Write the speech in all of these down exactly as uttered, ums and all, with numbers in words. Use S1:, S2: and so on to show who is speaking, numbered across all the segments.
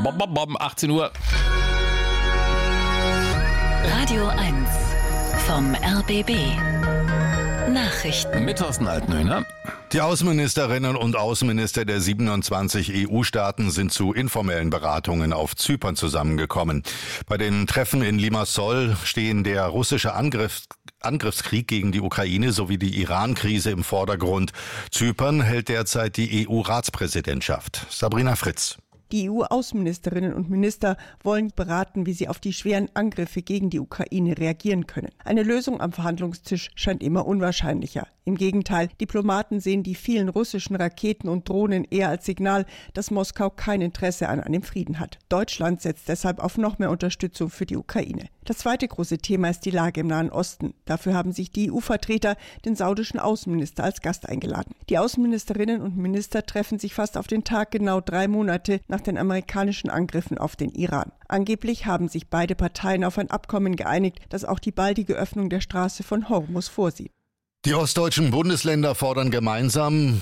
S1: Bom, bom, bom, achtzehn Uhr.
S2: Radio eins vom R B B. Nachrichten.
S1: Mit Thorsten Altenhöhner.
S3: Die Außenministerinnen und Außenminister der siebenundzwanzig E U-Staaten sind zu informellen Beratungen auf Zypern zusammengekommen. Bei den Treffen in Limassol stehen der russische Angriff, Angriffskrieg gegen die Ukraine sowie die Iran-Krise im Vordergrund. Zypern hält derzeit die E U-Ratspräsidentschaft. Sabrina Fritz.
S4: Die E U-Außenministerinnen und Minister wollen beraten, wie sie auf die schweren Angriffe gegen die Ukraine reagieren können. Eine Lösung am Verhandlungstisch scheint immer unwahrscheinlicher. Im Gegenteil, Diplomaten sehen die vielen russischen Raketen und Drohnen eher als Signal, dass Moskau kein Interesse an einem Frieden hat. Deutschland setzt deshalb auf noch mehr Unterstützung für die Ukraine. Das zweite große Thema ist die Lage im Nahen Osten. Dafür haben sich die E U-Vertreter den saudischen Außenminister als Gast eingeladen. Die Außenministerinnen und Minister treffen sich fast auf den Tag genau drei Monate nach den amerikanischen Angriffen auf den Iran. Angeblich haben sich beide Parteien auf ein Abkommen geeinigt, das auch die baldige Öffnung der Straße von Hormuz vorsieht.
S3: Die ostdeutschen Bundesländer fordern gemeinsam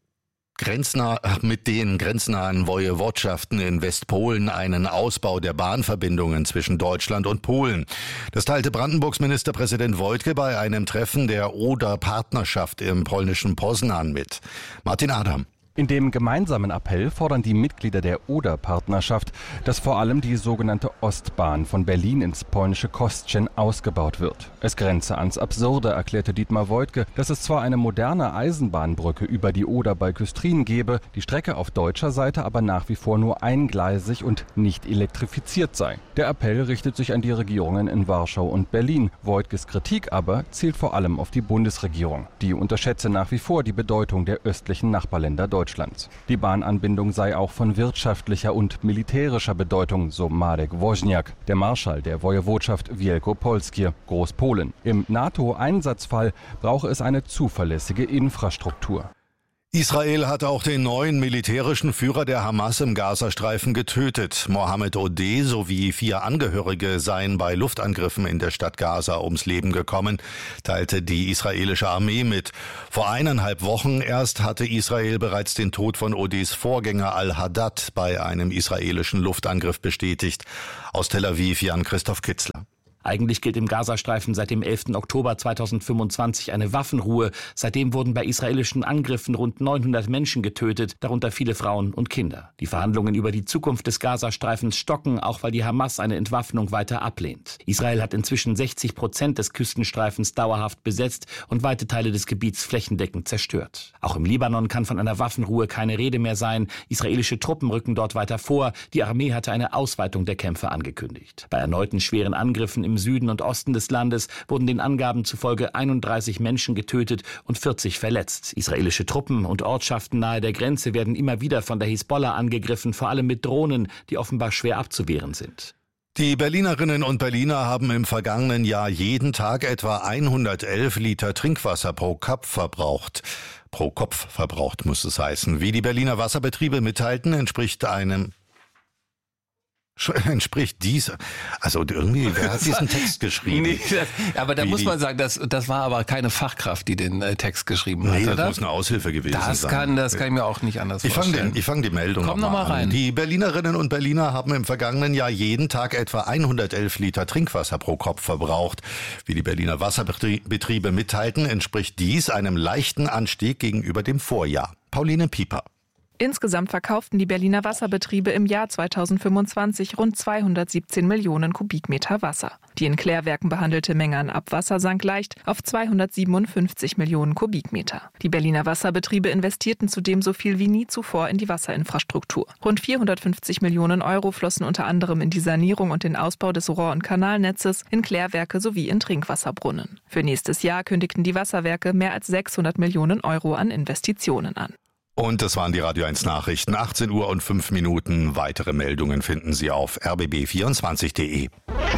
S3: grenznah, mit den grenznahen Woiwodschaften in Westpolen einen Ausbau der Bahnverbindungen zwischen Deutschland und Polen. Das teilte Brandenburgs Ministerpräsident Wojtke bei einem Treffen der Oder-Partnerschaft im polnischen Poznań mit. Martin Adam.
S5: In dem gemeinsamen Appell fordern die Mitglieder der Oder-Partnerschaft, dass vor allem die sogenannte Ostbahn von Berlin ins polnische Kostrzyn ausgebaut wird. Es grenze ans Absurde, erklärte Dietmar Woidke, dass es zwar eine moderne Eisenbahnbrücke über die Oder bei Küstrin gebe, die Strecke auf deutscher Seite aber nach wie vor nur eingleisig und nicht elektrifiziert sei. Der Appell richtet sich an die Regierungen in Warschau und Berlin. Woidkes Kritik aber zielt vor allem auf die Bundesregierung. Die unterschätze nach wie vor die Bedeutung der östlichen Nachbarländer Deutschlands. Die Bahnanbindung sei auch von wirtschaftlicher und militärischer Bedeutung, so Marek Woźniak, der Marschall der Wojewodschaft Wielkopolskie, Großpolen. Im NATO-Einsatzfall brauche es eine zuverlässige Infrastruktur.
S3: Israel hat auch den neuen militärischen Führer der Hamas im Gazastreifen getötet. Mohammed Odeh sowie vier Angehörige seien bei Luftangriffen in der Stadt Gaza ums Leben gekommen, teilte die israelische Armee mit. Vor eineinhalb Wochen erst hatte Israel bereits den Tod von Odehs Vorgänger Al-Haddad bei einem israelischen Luftangriff bestätigt. Aus Tel Aviv Jan-Christoph Kitzler.
S6: Eigentlich gilt im Gazastreifen seit dem elften Oktober zweitausendfünfundzwanzig eine Waffenruhe. Seitdem wurden bei israelischen Angriffen rund neunhundert Menschen getötet, darunter viele Frauen und Kinder. Die Verhandlungen über die Zukunft des Gazastreifens stocken, auch weil die Hamas eine Entwaffnung weiter ablehnt. Israel hat inzwischen sechzig Prozent des Küstenstreifens dauerhaft besetzt und weite Teile des Gebiets flächendeckend zerstört. Auch im Libanon kann von einer Waffenruhe keine Rede mehr sein. Israelische Truppen rücken dort weiter vor. Die Armee hatte eine Ausweitung der Kämpfe angekündigt. Bei erneuten schweren Angriffen im Süden und Osten des Landes wurden den Angaben zufolge einunddreißig Menschen getötet und vierzig verletzt. Israelische Truppen und Ortschaften nahe der Grenze werden immer wieder von der Hisbollah angegriffen, vor allem mit Drohnen, die offenbar schwer abzuwehren sind.
S3: Die Berlinerinnen und Berliner haben im vergangenen Jahr jeden Tag etwa hundertelf Liter Trinkwasser pro Kopf verbraucht. Pro Kopf verbraucht muss es heißen. Wie die Berliner Wasserbetriebe mitteilten, entspricht einem entspricht dies, also irgendwie, wer hat diesen Text geschrieben?
S1: Nee, das, aber da
S3: Wie
S1: muss
S3: die,
S1: man sagen, das, das war aber keine Fachkraft, die den äh, Text geschrieben
S3: nee,
S1: hat,
S3: das
S1: oder?
S3: muss eine Aushilfe gewesen
S1: das
S3: sein.
S1: Kann, das kann ich mir auch nicht anders
S3: ich
S1: vorstellen.
S3: Fang den, ich fange die Meldung
S1: Komm
S3: noch mal
S1: noch mal
S3: an.
S1: rein.
S3: Die Berlinerinnen und Berliner haben im vergangenen Jahr jeden Tag etwa hundertelf Liter Trinkwasser pro Kopf verbraucht. Wie die Berliner Wasserbetriebe mitteilten, entspricht dies einem leichten Anstieg gegenüber dem Vorjahr. Pauline Pieper.
S7: Insgesamt verkauften die Berliner Wasserbetriebe im Jahr zweitausendfünfundzwanzig rund zweihundertsiebzehn Millionen Kubikmeter Wasser. Die in Klärwerken behandelte Menge an Abwasser sank leicht auf zweihundertsiebenundfünfzig Millionen Kubikmeter. Die Berliner Wasserbetriebe investierten zudem so viel wie nie zuvor in die Wasserinfrastruktur. Rund vierhundertfünfzig Millionen Euro flossen unter anderem in die Sanierung und den Ausbau des Rohr- und Kanalnetzes, in Klärwerke sowie in Trinkwasserbrunnen. Für nächstes Jahr kündigten die Wasserwerke mehr als sechshundert Millionen Euro an Investitionen an.
S3: Und das waren die Radio eins Nachrichten. achtzehn Uhr und fünf Minuten. Weitere Meldungen finden Sie auf r b b vierundzwanzig punkt d e.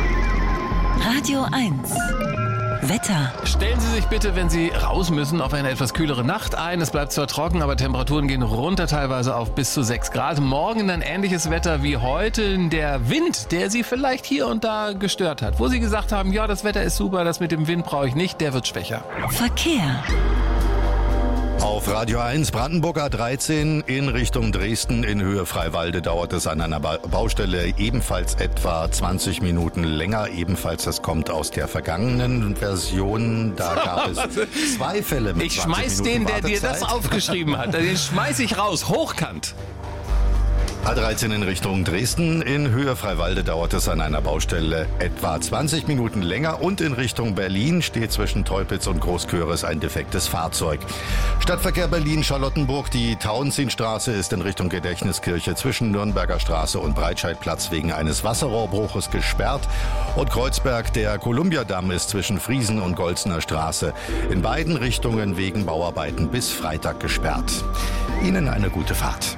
S2: Radio eins. Wetter.
S1: Stellen Sie sich bitte, wenn Sie raus müssen, auf eine etwas kühlere Nacht ein. Es bleibt zwar trocken, aber Temperaturen gehen runter, teilweise auf bis zu sechs Grad. Morgen dann ähnliches Wetter wie heute. Der Wind, der Sie vielleicht hier und da gestört hat, wo Sie gesagt haben, ja, das Wetter ist super, das mit dem Wind brauche ich nicht, der wird schwächer.
S2: Verkehr.
S3: Auf Radio eins Brandenburg A dreizehn in Richtung Dresden in Höhe Freiwalde dauert es an einer ba- Baustelle ebenfalls etwa zwanzig Minuten länger. Ebenfalls, das kommt aus der vergangenen Version. Da gab es zwei Fälle mit
S1: Ich
S3: zwanzig
S1: schmeiß
S3: Minuten
S1: den, der dir das
S3: Wartezeit.
S1: aufgeschrieben hat. Den schmeiß ich raus, hochkant.
S3: A dreizehn in Richtung Dresden. In Höhe Freiwalde dauert es an einer Baustelle etwa zwanzig Minuten länger. Und in Richtung Berlin steht zwischen Teupitz und Großköris ein defektes Fahrzeug. Stadtverkehr Berlin-Charlottenburg. Die Tauentzienstraße ist in Richtung Gedächtniskirche zwischen Nürnberger Straße und Breitscheidplatz wegen eines Wasserrohrbruches gesperrt. Und Kreuzberg, der Kolumbiadamm, ist zwischen Friesen und Golzner Straße in beiden Richtungen wegen Bauarbeiten bis Freitag gesperrt. Ihnen eine gute Fahrt.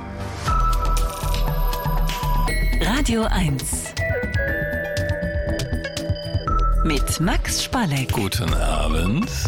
S2: Radio eins. Mit Max Spalleck.
S1: Guten Abend.